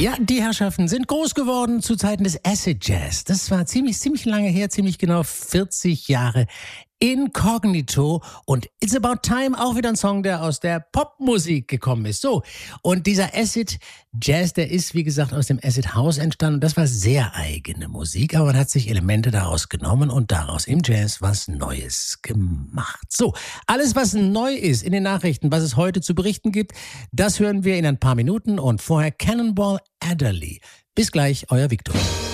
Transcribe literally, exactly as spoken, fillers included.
Ja, die Herrschaften sind groß geworden zu Zeiten des Acid Jazz. Das war ziemlich, ziemlich lange her, ziemlich genau vierzig Jahre. Incognito und It's About Time, auch wieder ein Song, der aus der Popmusik gekommen ist. So, und dieser Acid Jazz, der ist, wie gesagt, aus dem Acid House entstanden. Das war sehr eigene Musik, aber man hat sich Elemente daraus genommen und daraus im Jazz was Neues gemacht. So, alles, was neu ist in den Nachrichten, was es heute zu berichten gibt, das hören wir in ein paar Minuten und vorher Cannonball Adderley. Bis gleich, euer Victor.